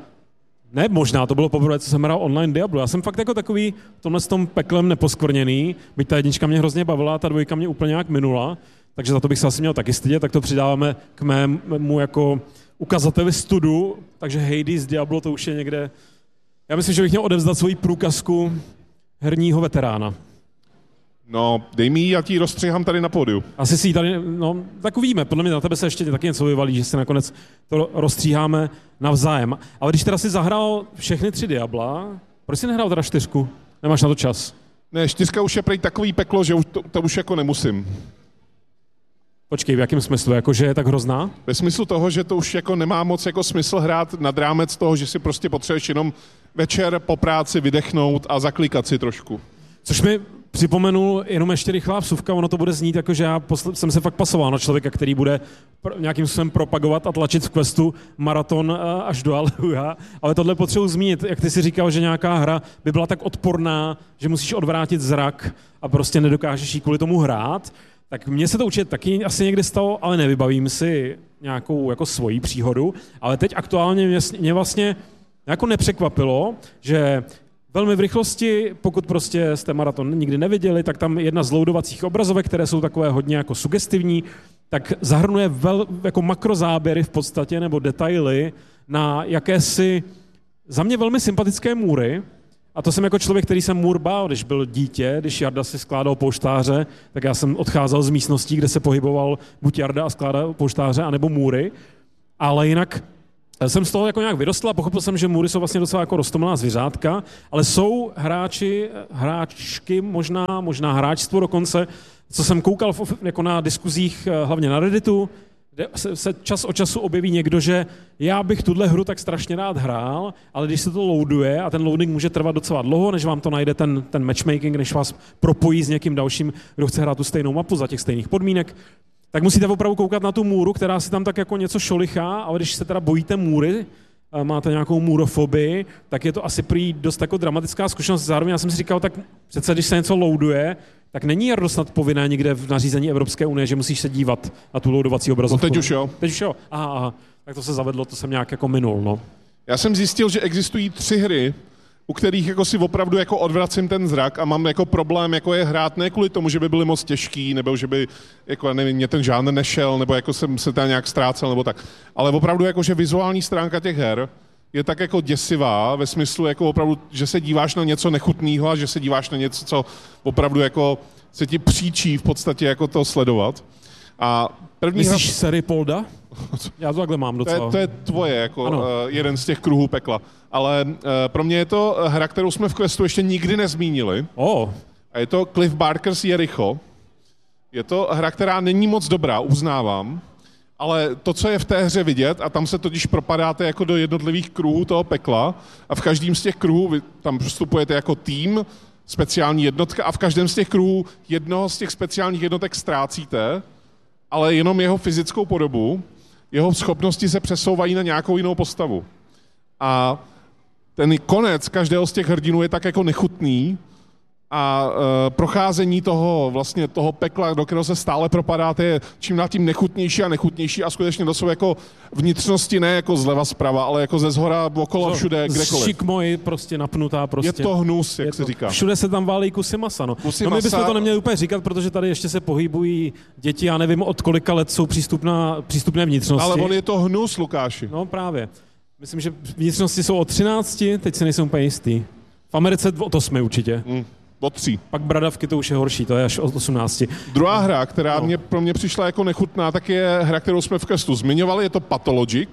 to bylo poprvé, co jsem hrál online Diablo. Já jsem fakt jako takový tomhle s tom peklem neposkvrněný, byť ta 1 mě hrozně bavila, ta 2 mě úplně nějak minula, takže za to bych se asi měl taky stydět, tak to přidáváme k mému jako ukazateli studu, takže Hades Diablo to už je někde. Já myslím, že bych měl odevzdat svoji průkazku herního veterána. No, dej mi ji, já ti ji rozstřihám tady na pódiu. Asi si ji tady, tak uvidíme. Podle mě na tebe se ještě taky něco vyvalí, že se nakonec to rozstříháme navzájem. Ale když teda si zahrál všechny 3 Diabla, proč jsi nehrál teda 4? Nemáš na to čas? Ne, 4 už je prej takový peklo, že to už jako nemusím. Počkej, v jakém smyslu? Jako, že je tak hrozná? Ve smyslu toho, že to už jako nemá moc jako smysl hrát nad rámec toho, že si prostě potřebuješ jenom večer po práci vydechnout a zaklikat si trošku. Což mi připomenul jenom ještě rychlá vsuvka, ono to bude znít jako, že já jsem se fakt pasoval na člověka, který bude nějakým způsobem propagovat a tlačit v questu maraton až do Aleluja, ale tohle potřebuji zmínit, jak ty si říkal, že nějaká hra by byla tak odporná, že musíš odvrátit zrak a prostě nedokážeš jí kvůli tomu hrát, tak mně se to určitě taky asi někdy stalo, ale nevybavím si nějakou jako svoji příhodu, ale teď aktuálně mě vlastně jako nepřekvapilo, že velmi v rychlosti, pokud prostě jste maraton nikdy neviděli, tak tam jedna z loadovacích obrazovek, které jsou takové hodně jako sugestivní, tak zahrnuje jako makrozáběry v podstatě nebo detaily na jakési za mě velmi sympatické můry. A to jsem jako člověk, který jsem můr bál, když byl dítě, když Jarda si skládal polštáře, tak já jsem odcházel z místností, kde se pohyboval buď Jarda a skládal polštáře, anebo můry. Ale jinak jsem z toho jako nějak vyrostl a pochopil jsem, že můry jsou vlastně docela jako roztomilá zvířátka, ale jsou hráčky, možná hráčstvo dokonce, co jsem koukal jako na diskuzích hlavně na Redditu, kde se čas od času objeví někdo, že já bych tuhle hru tak strašně rád hrál, ale když se to loaduje a ten loading může trvat docela dlouho, než vám to najde ten matchmaking, než vás propojí s někým dalším, kdo chce hrát tu stejnou mapu za těch stejných podmínek, tak musíte opravdu koukat na tu můru, která si tam tak jako něco šolichá, ale když se teda bojíte můry, máte nějakou můrofobii, tak je to asi prý dost jako dramatická zkušenost. Zároveň já jsem si říkal, tak přece když se něco loaduje, tak není Jardo snad povinné někde v nařízení Evropské unie, že musíš se dívat na tu loadovací obrazovku. No teď už jo. Teď už jo. Aha. Tak to se zavedlo, to jsem nějak jako minul, no. Já jsem zjistil, že existují 3 hry, u kterých jako si opravdu jako odvracím ten zrak a mám jako problém jako je hrát ne kvůli tomu, že by byly moc těžký, nebo že by jako nevím, mě ten žánr nešel, nebo jako jsem se tam nějak ztrácel, nebo tak. Ale opravdu jako, že vizuální stránka těch her je tak jako děsivá ve smyslu jako opravdu, že se díváš na něco nechutného a že se díváš na něco, co opravdu jako se ti příčí v podstatě jako to sledovat. A první myslíš sérii Polda? Já to takhle mám docela. To je tvoje, jako jeden z těch kruhů pekla. Ale pro mě je to hra, kterou jsme v Questu ještě nikdy nezmínili. A je to Cliff Barker's Jericho. Je to hra, která není moc dobrá, uznávám. Ale to, co je v té hře vidět, a tam se totiž propadáte jako do jednotlivých kruhů toho pekla a v každém z těch kruhů vy tam vstupujete jako tým, speciální jednotka a v každém z těch kruhů jednoho z těch speciálních jednotek ztrácíte, ale jenom jeho fyzickou podobu, jeho schopnosti se přesouvají na nějakou jinou postavu. A ten konec každého z těch hrdinů je tak jako nechutný a procházení toho pekla, do kterého se stále propadáte, je čím dál tím nechutnější a nechutnější a skutečně to jsou jako vnitřnosti ne jako zleva zprava, ale jako ze zhora, okolo, všude, kdekoliv. Šikmoj prostě napnutá prostě. Je to hnus, jak se říká. Všude se tam válí kusy masa, no. My bychom to neměli úplně říkat, protože tady ještě se pohybují děti, já nevím od kolika let jsou přístupné vnitřnosti. Ale on je to hnus, Lukáši. No právě. Myslím, že vnitřnosti jsou od 13, teď se nejsem úplně jistý. V Americe od 8 určitě. Od 3. Pak bradavky to už je horší, to je až od 18. Druhá hra, která pro mě přišla jako nechutná, tak je hra, kterou jsme v Questu zmiňovali, je to Pathologic.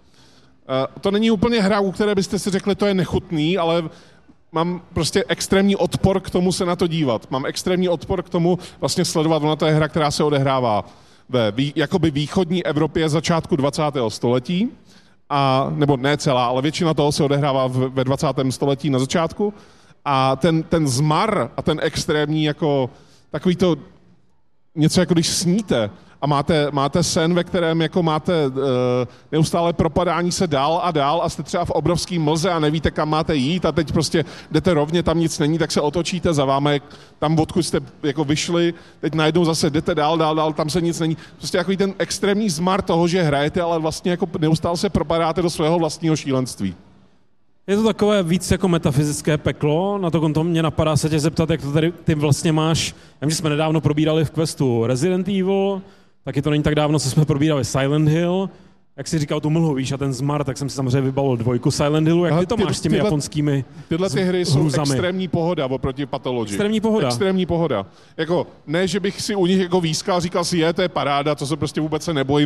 To není úplně hra, u které byste si řekli, to je nechutný, ale mám prostě extrémní odpor k tomu se na to dívat. Mám extrémní odpor k tomu vlastně sledovat. Ona to je hra, která se odehrává ve jakoby východní Evropě začátku 20. století. Nebo ne celá, ale většina toho se odehrává ve 20. století na začátku. A ten zmar a ten extrémní jako takový to něco jako když sníte a máte sen, ve kterém jako máte neustále propadání se dál a dál a jste třeba v obrovský mlze a nevíte, kam máte jít a teď prostě jdete rovně, tam nic není, tak se otočíte za vámi, tam odkud jste jako vyšli, teď najednou zase jdete dál, tam se nic není. Prostě takový ten extrémní zmar toho, že hrajete, ale vlastně jako neustále se propadáte do svého vlastního šílenství. Je to takové víc jako metafyzické peklo, na to konto mě napadá se tě zeptat, jak to tady ty vlastně máš. Já vím, že jsme nedávno probírali v Questu Resident Evil, taky to není tak dávno, co jsme probírali Silent Hill. Jak jsi říkal tu mlhu, víš, a ten zmar, tak jsem si samozřejmě vybavil 2 Silent Hillu. Jak ty to máš s těmi japonskými Tyhle ty hry jsou hrůzami? Extrémní pohoda oproti Pathologic. Extrémní pohoda. Jako, ne, že bych si u nich jako výskal, říkal si, to je paráda, to se prostě vůbec se nebojím,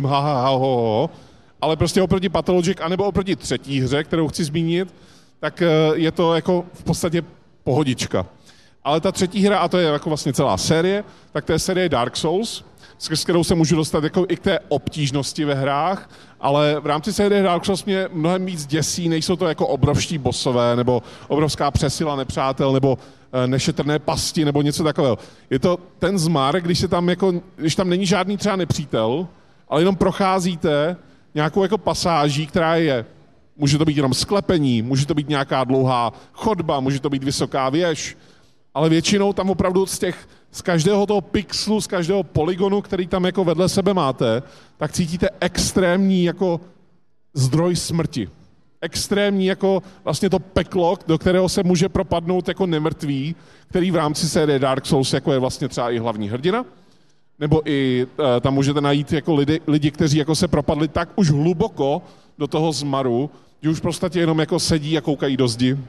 ho. Ale prostě oproti Pathologic, anebo oproti třetí hře, kterou chci zmínit, tak je to jako v podstatě pohodička. Ale ta třetí hra, a to je jako vlastně celá série, tak to je série Dark Souls, s kterou se můžu dostat jako i k té obtížnosti ve hrách, ale v rámci série Dark Souls mě mnohem víc děsí, nejsou to jako obrovští bossové, nebo obrovská přesila nepřátel, nebo nešetrné pasti, nebo něco takového. Je to ten zmar, když tam není žádný třeba nepřítel, ale jenom procházíte nějakou jako pasáží, která může to být jenom sklepení, může to být nějaká dlouhá chodba, může to být vysoká věž, ale většinou tam opravdu z každého toho pixelu, z každého polygonu, který tam jako vedle sebe máte, tak cítíte extrémní jako zdroj smrti. Extrémní jako vlastně to peklo, do kterého se může propadnout jako nemrtvý, který v rámci série Dark Souls jako je vlastně třeba i hlavní hrdina, nebo i tam můžete najít jako lidi, kteří jako se propadli tak už hluboko do toho zmaru, že už prostě jenom jako sedí a koukají do zdi.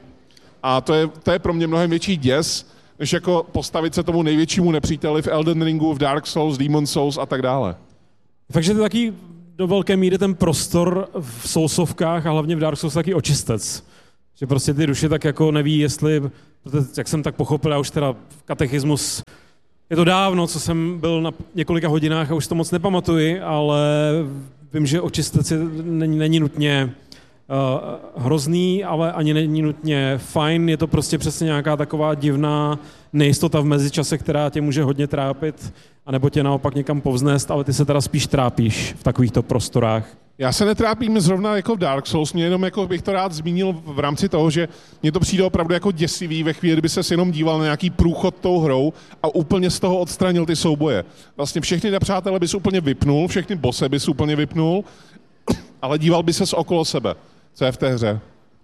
A to je pro mě mnohem větší děs, než jako postavit se tomu největšímu nepříteli v Elden Ringu, v Dark Souls, Demon Souls a tak dále. Takže to je taky do velké míry ten prostor v Soulsovkách a hlavně v Dark Souls taky očistec. Že prostě ty duše tak jako neví, jestli, jak jsem tak pochopil, já už teda katechismus, je to dávno, co jsem byl na několika hodinách a už to moc nepamatuji, ale vím, že očistec není nutně hrozný, ale ani není nutně fajn. Je to prostě přesně nějaká taková divná nejistota v mezičase, která tě může hodně trápit, anebo tě naopak někam povznést, ale ty se teda spíš trápíš v takovýchto prostorách. Já se netrápím zrovna jako v Dark Souls, mě jenom jako bych to rád zmínil v rámci toho, že mně to přijde opravdu jako děsivý ve chvíli, kdyby ses jenom díval na nějaký průchod tou hrou a úplně z toho odstranil ty souboje. Vlastně všechny nepřátele bys úplně vypnul, všechny bosse bys úplně vypnul, ale díval by ses okolo sebe. Co je v té hře?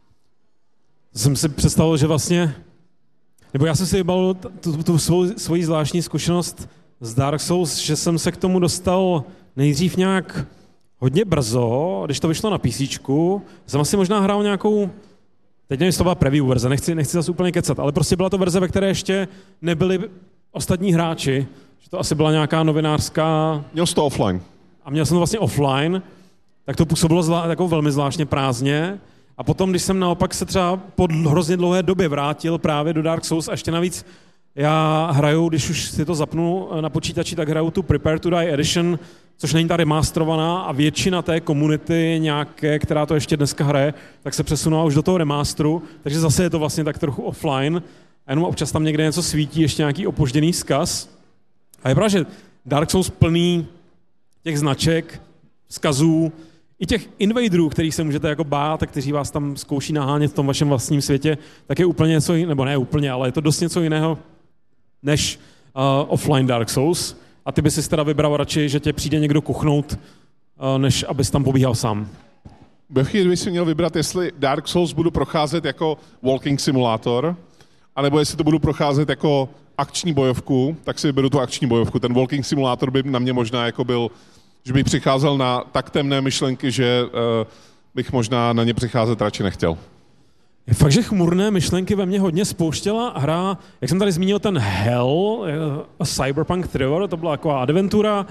Jsem si představil, že vlastně, nebo já jsem si vybavil tu svoji zvláštní zkušenost z Dark Souls, že jsem se k tomu dostal nejdřív nějak hodně brzo, když to vyšlo na PCčku. Jsem asi možná hrál nějakou, teď nevím, jestli to byla preview verze, nechci zase úplně kecat, ale prostě byla to verze, ve které ještě nebyli ostatní hráči, že to asi byla nějaká novinářská... Měl jsi to offline. A měl jsem to vlastně offline tak to působilo jako velmi zvláštně prázdně. A potom, když jsem naopak se třeba po hrozně dlouhé době vrátil právě do Dark Souls a ještě navíc já hraju, když už si to zapnu na počítači, tak hraju tu Prepare to Die Edition, což není ta remasterovaná a většina té komunity nějaké, která to ještě dneska hraje, tak se přesunula už do toho remasteru, takže zase je to vlastně tak trochu offline a jenom občas tam někde něco svítí, ještě nějaký opožděný vzkaz. A je pravda, že Dark Souls plný těch značek, vzkazů, i těch invaderů, kterých se můžete jako bát a kteří vás tam zkouší nahánět v tom vašem vlastním světě, tak je úplně něco jiného, nebo ne úplně, ale je to dost něco jiného než offline Dark Souls. A ty by si teda vybral radši, že tě přijde někdo kuchnout, než abys tam pobíhal sám. Ve chvíli bych si měl vybrat, jestli Dark Souls budu procházet jako walking simulátor, anebo jestli to budu procházet jako akční bojovku, tak si vyberu tu akční bojovku. Ten walking simulátor by na mě možná jako byl, že bych přicházel na tak temné myšlenky, že bych možná na ně přicházet radši nechtěl. Je fakt, že chmurné myšlenky ve mně hodně spouštěla hra, jak jsem tady zmínil ten Hell, Cyberpunk Thriller, to byla taková adventura,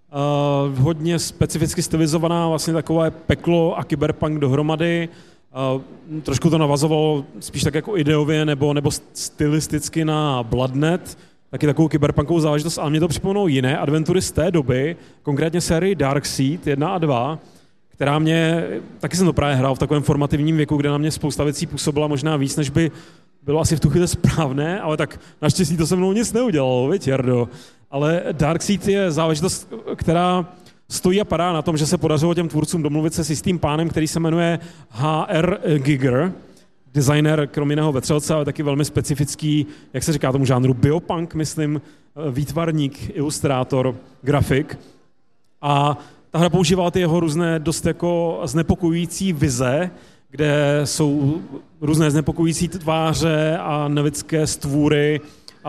hodně specificky stylizovaná, vlastně takové peklo a kyberpunk dohromady. Trošku to navazovalo spíš tak jako ideově nebo stylisticky na Bloodnet, taky takovou kyberpunkovou záležitost, ale mě to připomínou jiné adventury z té doby, konkrétně sérii Darkseid 1 a 2, která mě, taky jsem to právě hrál v takovém formativním věku, kde na mě spousta věcí působila možná víc, než by bylo asi v tu chvíli správné, ale tak naštěstí to se mnou nic neudělalo, viď, Jardo? Ale Darkseid je záležitost, která stojí a padá na tom, že se podařilo těm tvůrcům domluvit se s jistým pánem, který se jmenuje H.R. Giger, designer krom jiného vetřelce, ale taky velmi specifický, jak se říká tomu žánru, biopunk, myslím, výtvarník, ilustrátor, grafik. A ta hra používala ty jeho různé dost jako znepokojující vize, kde jsou různé znepokojující tváře a nelidské stvůry a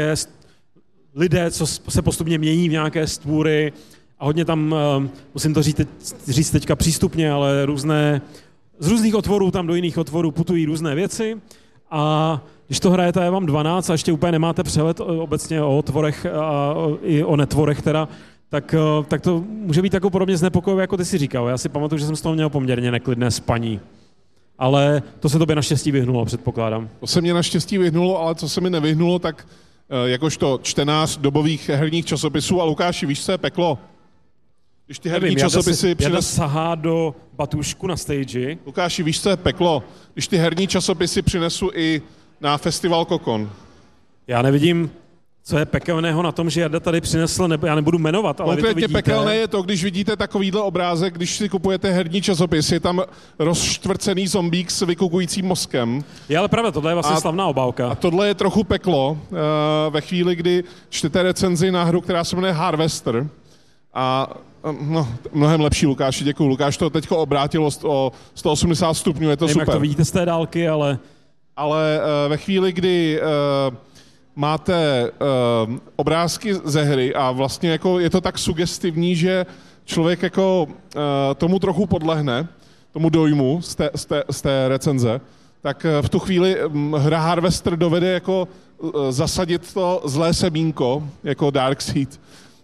lidé, co se postupně mění v nějaké stvůry a hodně tam, musím to říct teďka přístupně, ale z různých otvorů tam do jiných otvorů putují různé věci a když to hrajete, je vám 12 a ještě úplně nemáte přehled obecně o otvorech a i o netvorech teda, tak to může být jako podobně znepokojivé, jako ty si říkal. Já si pamatuju, že jsem z toho měl poměrně neklidné spaní. Ale to se tobě naštěstí vyhnulo, předpokládám. To se mě naštěstí vyhnulo, ale co se mi nevyhnulo, tak jakožto čtenář dobových herních časopisů, a Lukáši, víš, co je peklo? Když ty herní časopisy sahá do batůžku na stage. Lukáši, víš, co je peklo? Když ty herní časopisy přinesu i na festival Kokon. Já nevidím, co je pekelného na tom, že Jarda tady přinesl, já nebudu jmenovat, ale konkrétně vy to vidíte. Pekelné je to, když vidíte takovýhle obrázek, když si kupujete herní časopis, je tam rozštvrcený zombík s vykukujícím mozkem. Je ale pravda, tohle je vlastně slavná obálka. A tohle je trochu peklo ve chvíli, kdy čtete recenzi na hru, která se jmenuje Harvester. A no, mnohem lepší, Lukáši, děkuju. Lukáš to teďko obrátilo o 180 stupňů, je to super. Jak to vidíte z té dálky, ale... Ale ve chvíli, kdy máte obrázky ze hry a vlastně jako je to tak sugestivní, že člověk jako tomu trochu podlehne, tomu dojmu z té recenze, tak v tu chvíli hra Harvester dovede jako zasadit to zlé semínko, jako Darkseid.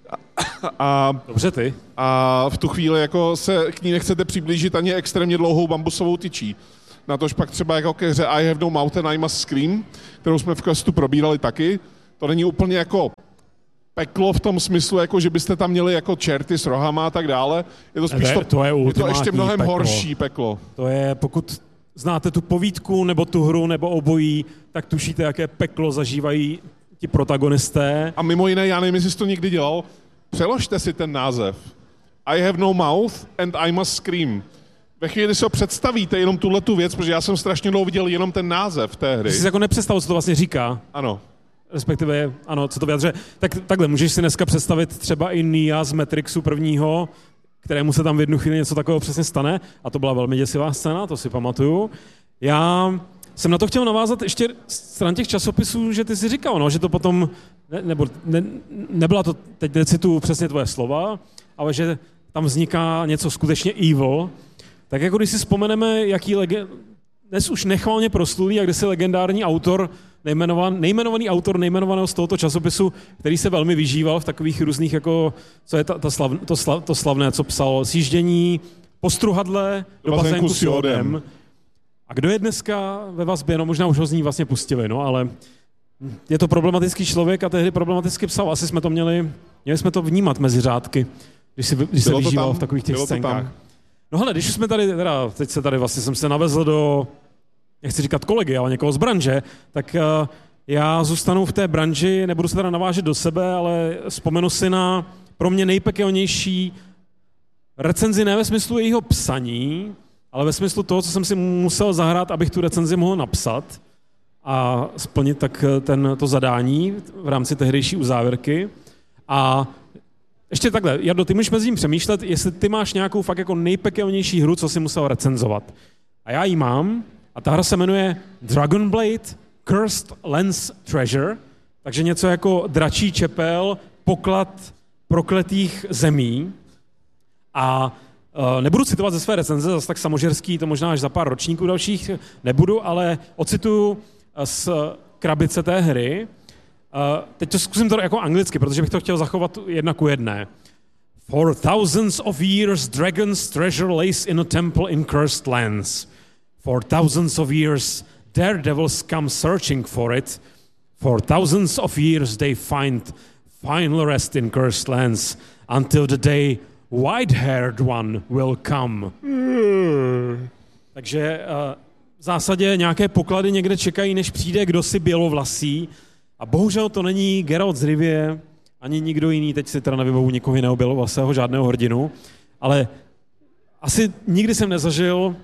Dobře ty. A v tu chvíli jako se k ní nechcete přiblížit ani extrémně dlouhou bambusovou tyčí. Natož pak třeba jako ke hře I Have No Mouth and I Must Scream, kterou jsme v questu probírali taky. To není úplně jako peklo v tom smyslu, jako že byste tam měli jako čerty s rohama a tak dále. Je to spíš je to ještě mnohem horší peklo. To je, pokud znáte tu povídku nebo tu hru nebo obojí, tak tušíte, jaké peklo zažívají ti protagonisté. A mimo jiné, já nevím, jestli jsi to někdy dělal, přeložte si ten název. I Have No Mouth and I Must Scream. Ve chvíli si ho představíte jenom tuhletu věc, protože já jsem strašně dlouho viděl jenom ten název té hry. Jsi si jako nepředstavil, co to vlastně říká. Ano. Respektive, ano, co to vyjadřuje. Tak takhle, můžeš si dneska představit třeba i Nia z Matrixu prvního, kterému se tam v jednu chvíli něco takového přesně stane. A to byla velmi děsivá scéna, to si pamatuju. Já jsem na to chtěl navázat ještě stran těch časopisů, že ty si říkal, no, že to potom, nebyla to, teď necituju přesně tvoje slova, ale že tam vzniká něco skutečně evil. Tak jako když si vzpomeneme, jaký dnes už nechvalně proslulý a kdysi legendární autor, nejmenovaný autor nejmenovaného z tohoto časopisu, který se velmi vyžíval v takových různých, jako, co je to slavné, co psal, sjíždění postruhadle do bazénku s jódem. A kdo je dneska ve vazbě? No možná už ho z ní vlastně pustili, no ale je to problematický člověk a tehdy problematicky psal. Asi jsme to měli jsme to vnímat mezi řádky, když se vyžíval v takových těch scénkách. No hele, když jsme tady, teď se tady vlastně jsem se navezl do, nechci říkat kolegy, ale někoho z branže, tak já zůstanu v té branži, nebudu se teda navážet do sebe, ale vzpomenu si na pro mě nejpekelnější recenzi, ne ve smyslu jejího psaní, ale ve smyslu toho, co jsem si musel zahrát, abych tu recenzi mohl napsat a splnit tak to zadání v rámci tehdejší uzávěrky. A ještě takhle, Jardo, ty můžeš mezi tím přemýšlet, jestli ty máš nějakou fakt jako nejpekelnější hru, co jsi musel recenzovat. A já ji mám a ta hra se jmenuje Dragon Blade Cursed Lens Treasure, takže něco jako dračí čepel, poklad prokletých zemí. A nebudu citovat ze své recenze, zase tak samožerský, to možná až za pár ročníků dalších nebudu, ale ocituju z krabice té hry. Teď to zkusím to jako anglicky, protože bych to chtěl zachovat 1:1. For thousands of years dragons treasure lays in a temple in cursed lands. For thousands of years daredevils come searching for it. For thousands of years they find final rest in cursed lands until the day white-haired one will come. Takže v zásadě nějaké poklady někde čekají, než přijde kdosi bělovlasý. A bohužel to není Geralt z Rivie, ani nikdo jiný, teď si teda nevybavu nikoho jiného bělovlasého, žádného hrdinu, ale asi nikdy jsem nezažil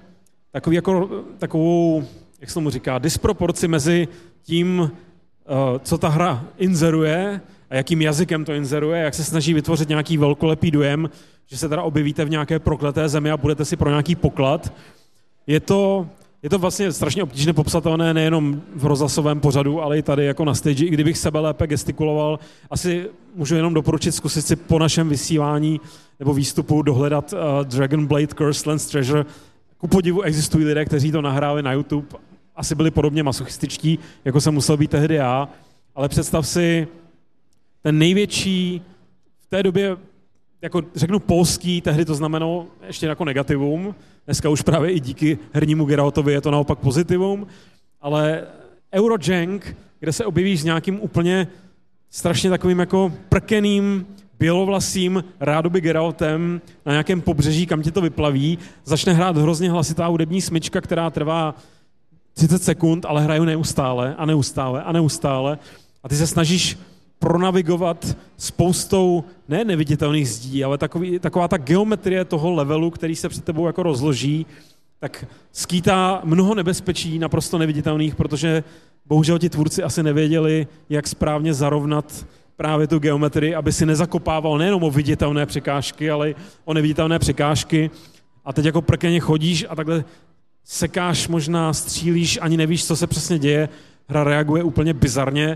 takovou, jak se tomu říká, disproporci mezi tím, co ta hra inzeruje a jakým jazykem to inzeruje, jak se snaží vytvořit nějaký velkolepý dojem, že se teda objevíte v nějaké prokleté zemi a budete si pro nějaký poklad. Je to vlastně strašně obtížně popsatelné nejenom v rozhlasovém pořadu, ale i tady jako na stage. I kdybych sebe lépe gestikuloval, asi můžu jenom doporučit zkusit si po našem vysílání nebo výstupu dohledat Dragon Blade Cursed Lens Treasure. Ku podivu existují lidé, kteří to nahráli na YouTube. Asi byli podobně masochističtí, jako jsem musel být tehdy já, ale představ si ten největší v té době, jako řeknu polský, tehdy to znamenalo ještě jako negativum, dneska už právě i díky hernímu Geraltovi je to naopak pozitivum, ale Eurojank, kde se objevíš s nějakým úplně strašně takovým jako prkeným, bělovlasým rádoby Geraltem na nějakém pobřeží, kam ti to vyplaví, začne hrát hrozně hlasitá hudební smyčka, která trvá 30 sekund, ale hraju neustále a neustále a neustále a ty se snažíš pronavigovat spoustou ne neviditelných zdí, ale taková ta geometrie toho levelu, který se před tebou jako rozloží, tak skýtá mnoho nebezpečí naprosto neviditelných, protože bohužel ti tvůrci asi nevěděli, jak správně zarovnat právě tu geometrii, aby si nezakopával nejenom o viditelné překážky, ale i o neviditelné překážky. A teď jako prkeně chodíš a takhle sekáš, možná střílíš, ani nevíš, co se přesně děje. Hra reaguje úplně bizarně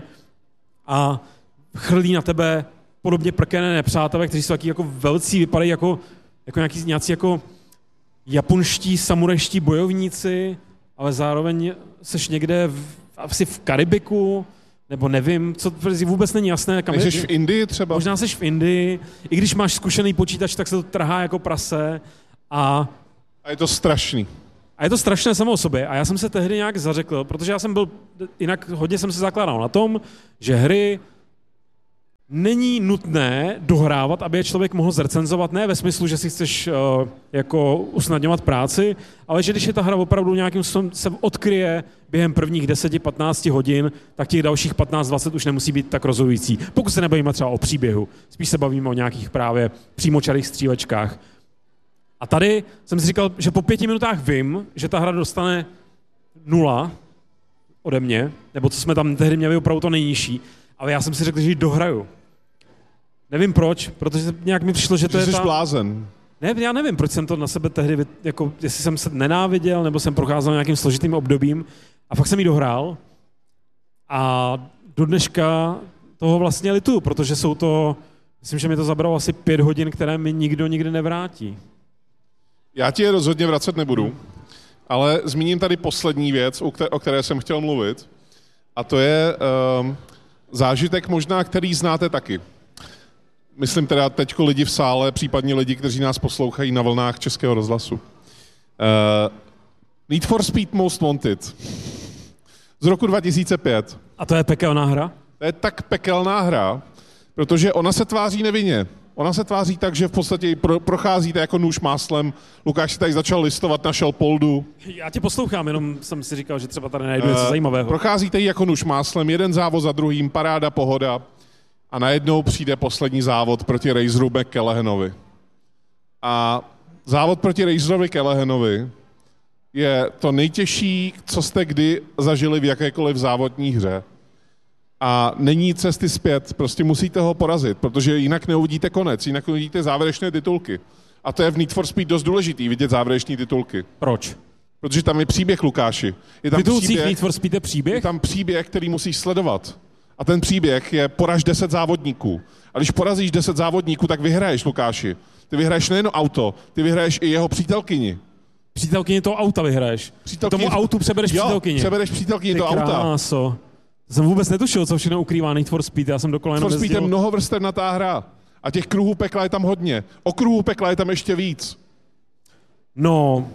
a chrlí na tebe podobně prkené nepřátelé, kteří jsou taky jako velcí, vypadají jako nějací jako japonští samurajští bojovníci, ale zároveň seš někde asi v Karibiku, nebo nevím, co vůbec není jasné. Kam jsi v Indii třeba? Možná jsi v Indii. I když máš zkušený počítač, tak se to trhá jako prase. A je to strašný. A je to strašné samo o sobě. A já jsem se tehdy nějak zařekl, protože já jsem byl, jinak hodně jsem se zakládal na tom, že hry není nutné dohrávat, aby je člověk mohl zrecenzovat, ne ve smyslu, že si chceš jako usnadňovat práci, ale že když je ta hra opravdu nějakým způsobem se odkryje během prvních 10-15 hodin, tak těch dalších 15-20 už nemusí být tak rozhodující. Pokud se nebavíme třeba o příběhu, spíš se bavíme o nějakých právě přímočarých střílečkách. A tady jsem si říkal, že po 5 minutách vím, že ta hra dostane 0 ode mě, nebo co jsme tam tehdy měli opravdu to nejnižší, ale já jsem si řekl, že ji dohraju. Nevím proč, protože nějak mi přišlo, že to je jsi blázen. Ne, já nevím, proč jsem to na sebe tehdy, jako jestli jsem se nenáviděl, nebo jsem procházel nějakým složitým obdobím a fakt jsem ji dohrál a do dneška toho vlastně lituju, protože jsou to, myslím, že mi to zabralo asi 5 hodin, které mi nikdo nikdy nevrátí. Já ti je rozhodně vracet nebudu, ale zmíním tady poslední věc, o které jsem chtěl mluvit, a to je zážitek možná, který znáte taky. myslím teda teďko lidi v sále, případně lidi, kteří nás poslouchají na vlnách Českého rozhlasu. Need for Speed Most Wanted z roku 2005. A to je pekelná hra? To je tak pekelná hra, protože ona se tváří nevinně. Ona se tváří tak, že v podstatě procházíte jako nůž máslem. Lukáš si tady začal listovat na Shellpoldu. Já tě poslouchám, jenom jsem si říkal, že třeba tady najdu něco zajímavého. Procházíte ji jako nůž máslem, jeden závod za druhým, paráda, pohoda. A najednou přijde poslední závod proti Razeru McCallahanovi. A závod proti Razerovi Callahanovi je to nejtěžší, co jste kdy zažili v jakékoliv závodní hře. A není cesty zpět, prostě musíte ho porazit, protože jinak neuvidíte konec, jinak neuvidíte závěrečné titulky. A to je v Need for Speed dost důležitý, vidět závěrečné titulky. Proč? Protože tam je příběh, Lukáši. Je tam titulcích Need for Speed je příběh? Je tam příběh, který musíš sledovat. A ten příběh je poraž 10 závodníků. A když porazíš 10 závodníků, tak vyhraješ, Lukáši. Ty vyhraješ nejen auto, ty vyhraješ i jeho přítelkyni. Přítelkyni toho auta vyhraješ. Tomu autu přebereš přítelkyni. Přebereš přítelkyni toho auta. Kráso. Jsem vůbec netušil, co všechno ukrývá Need for Speed. Já jsem dokola jenom Need for Speed je mnohovrstevnatá hra. A těch kruhů pekla je tam hodně. Okruhů pekla je tam ještě víc. No,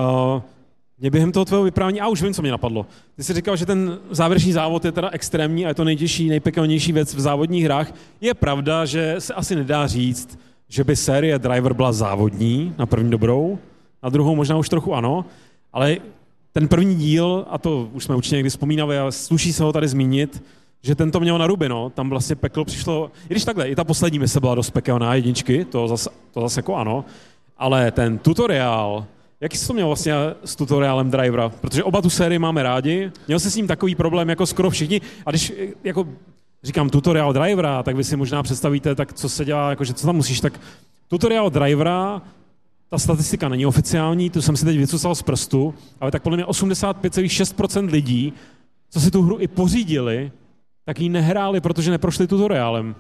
mě během toho tvého vyprávění, už vím, co mě napadlo. Ty jsi říkal, že ten závěrečný závod je teda extrémní a je to nejtěžší, nejpekelnější věc v závodních hrách. Je pravda, že se asi nedá říct, že by série Driver byla závodní, na první dobrou, na druhou možná už trochu ano, ale ten první díl, a to už jsme určitě někdy vzpomínali, ale sluší se ho tady zmínit, že ten to měl na ruby, no. Tam vlastně peklo přišlo, i když takhle, i ta poslední mise byla dost pekelná, jedničky, to zase jako ano, ale ten tutoriál, jaký jsi to měl vlastně s tutoriálem Drivera? Protože oba tu sérii máme rádi, měl jsi s ním takový problém jako skoro všichni, a když jako říkám tutoriál Drivera, tak vy si možná představíte, tak co se dělá, jakože co tam musíš, tak tutoriál Drivera, ta statistika není oficiální, tu jsem si teď vycucal z prstu, ale tak podle mě 85,6% lidí, co si tu hru i pořídili, tak ji nehráli, protože neprošli tutoriálem.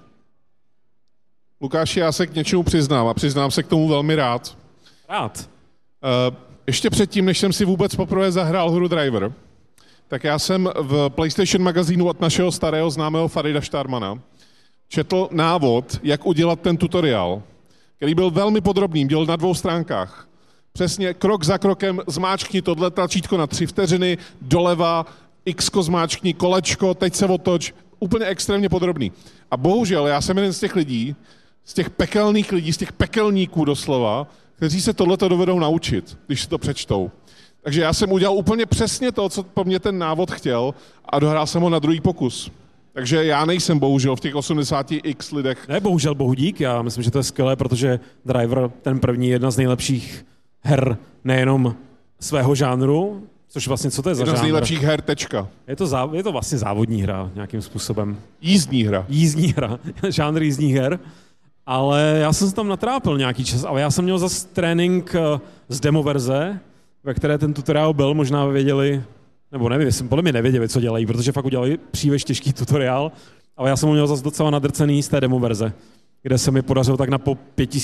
Lukáši, já se k něčemu přiznám a přiznám se k tomu velmi rád. Rád? Ještě předtím, než jsem si vůbec poprvé zahrál hru Driver, tak já jsem v PlayStation magazínu od našeho starého známého Farida Starmana četl návod, jak udělat ten tutoriál, který byl velmi podrobný, byl na 2 stránkách. Přesně krok za krokem zmáčkni tohle tlačítko na 3 vteřiny, doleva, X-ko zmáčkni, kolečko, teď se otoč, úplně extrémně podrobný. A bohužel já jsem jeden z těch lidí, z těch pekelných lidí, z těch pekelníků doslova, kteří se tohleto dovedou naučit, když si to přečtou. Takže já jsem udělal úplně přesně to, co po mně ten návod chtěl a dohrál jsem ho na druhý pokus. Takže já nejsem bohužel v těch 80x lidech. Ne, bohužel, bohu dík, já myslím, že to je skvělé, protože Driver, ten první, je jedna z nejlepších her nejenom svého žánru, což vlastně, co to je za žánr? Jedna z nejlepších her, tečka. Je to vlastně závodní hra nějakým způsobem. Jízdní hra. Jízdní hra, žánr jízdních her. Ale já jsem se tam natrápil nějaký čas, ale já jsem měl zase trénink z demo verze, ve které ten tutoriál byl, možná věděli, nebo nevím, podle mě nevěděli, co dělají, protože fakt udělali příliš těžký tutoriál, ale já jsem ho měl zase docela nadrcený z té demo verze, kde se mi podařilo tak na po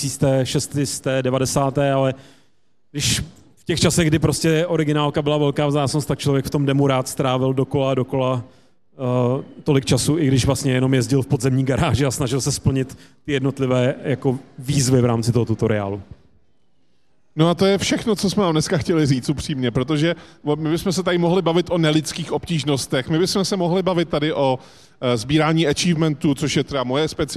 5690, ale když v těch časech, kdy prostě originálka byla velká vzácnost, tak člověk v tom demu rád strávil dokola tolik času, i když vlastně jenom jezdil v podzemní garáži a snažil se splnit ty jednotlivé jako výzvy v rámci toho tutoriálu. No a to je všechno, co jsme vám dneska chtěli říct upřímně, protože my bychom se tady mohli bavit o nelidských obtížnostech, my bychom se mohli bavit tady o sbírání achievementů, což je třeba moje speciální